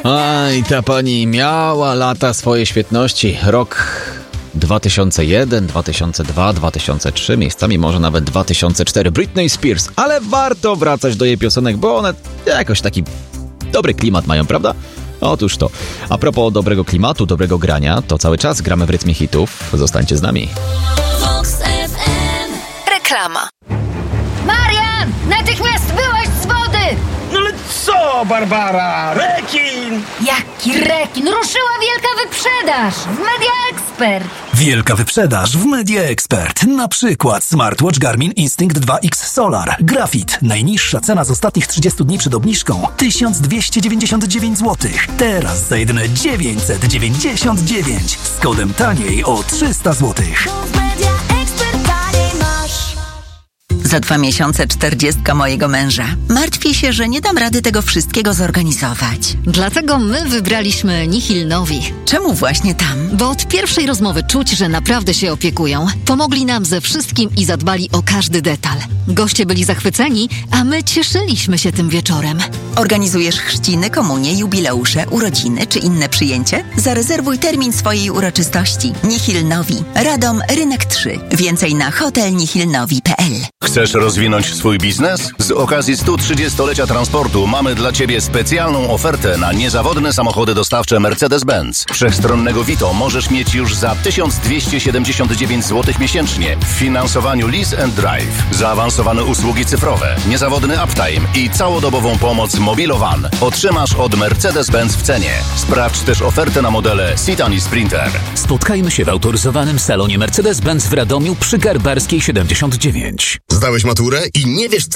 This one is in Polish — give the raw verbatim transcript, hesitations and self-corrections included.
Aj, ta pani miała lata swojej świetności. Rok dwa tysiące jeden, dwa tysiące dwa, dwa tysiące trzy, miejscami może nawet dwa tysiące cztery. Britney Spears, ale warto wracać do jej piosenek, bo one jakoś taki dobry klimat mają, prawda? Otóż to. A propos dobrego klimatu, dobrego grania, to cały czas gramy w rytmie hitów. Zostańcie z nami. Vox F M. Reklama. Marian! Natychmiast wyłaź z wody! No ale co, Barbara? Rekin! Jaki rekin? Ruszyła wielka wyprzedaż w Media Expert. Wielka wyprzedaż w Media Expert. Na przykład smartwatch Garmin Instinct dwa X Solar. Grafit. Najniższa cena z ostatnich trzydziestu dni przed obniżką tysiąc dwieście dziewięćdziesiąt dziewięć złotych. Teraz za jedyne dziewięćset dziewięćdziesiąt dziewięć. Z kodem taniej o trzysta złotych. W Media Expert taniej masz. Za dwa miesiące czterdziestka mojego męża. Martwię się, że nie dam rady tego wszystkiego zorganizować. Dlatego my wybraliśmy Nihil Nowi. Czemu właśnie tam? Bo od pierwszej rozmowy czuć, że naprawdę się opiekują. Pomogli nam ze wszystkim i zadbali o każdy detal. Goście byli zachwyceni, a my cieszyliśmy się tym wieczorem. Organizujesz chrzciny, komunie, jubileusze, urodziny czy inne przyjęcie? Zarezerwuj termin swojej uroczystości. Nihil Nowi. Radom, Rynek trzy. Więcej na hotel nihil nowi kropka p l. Chcesz rozwinąć swój biznes? Z okazji stu trzydziestolecia transportu mamy dla Ciebie specjalną ofertę na niezawodne samochody dostawcze Mercedes-Benz. Wszechstronnego Vito możesz mieć już za tysiąc dwieście siedemdziesiąt dziewięć złotych miesięcznie w finansowaniu Lease and Drive. Zaawansowane usługi cyfrowe, niezawodny uptime i całodobową pomoc Mobilowan otrzymasz od Mercedes-Benz w cenie. Sprawdź też ofertę na modele Citan i Sprinter. Spotkajmy się w autoryzowanym salonie Mercedes-Benz w Radomiu przy Garbarskiej siedemdziesiąt dziewięć. Zdałeś maturę i nie wiesz,